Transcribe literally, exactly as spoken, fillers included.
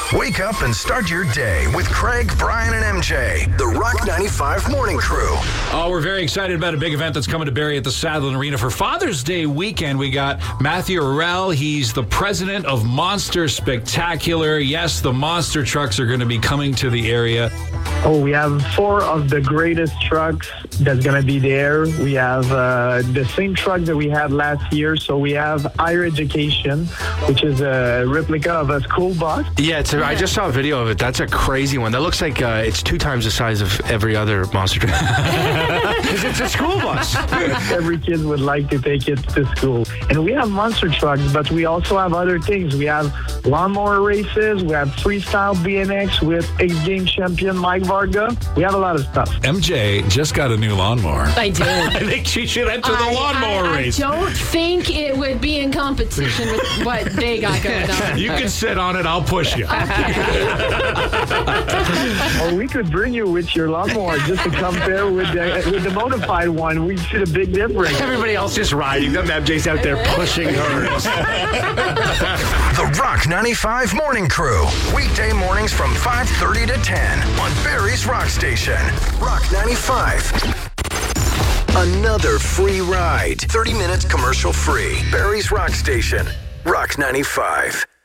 Wake up and start your day with Craig, Brian, and M J. The Rock ninety-five Morning Crew. Oh, we're very excited about a big event that's coming to Barrie at the Sadlon Arena for Father's Day weekend. We got Matthew Arell. He's the president of Monster Spectacular. Yes, the monster trucks are going to be coming to the area. Oh, we have four of the greatest trucks that's going to be there. We have uh, the same truck that we had last year. So we have Higher Education, which is a replica of a school bus. Yeah, it's a, I just saw a video of it. That's a crazy one. That looks like uh, it's two times the size of every other monster truck. Because it's a school bus. Every kid would like to take it to school. And we have monster trucks, but we also have other things. We have lawnmower races. We have freestyle B M X with X-Games champion Mike Varga. We have a lot of stuff. M J just got a new lawnmower. I did. I think she should enter the I, lawnmower I, race. I don't think it would be in competition with what they got going on. You can sit on it. I'll push you. Or we could bring you with your lawnmower just to compare with the, with the modified one. We'd see the big difference. Everybody else just riding them. M J's out there pushing hers. The Rock ninety-five Morning Crew. Weekday mornings from five thirty to ten on Barrie's Rock Station. Rock ninety-five. Another free ride. thirty minutes commercial free. Barrie's Rock Station. Rock ninety-five.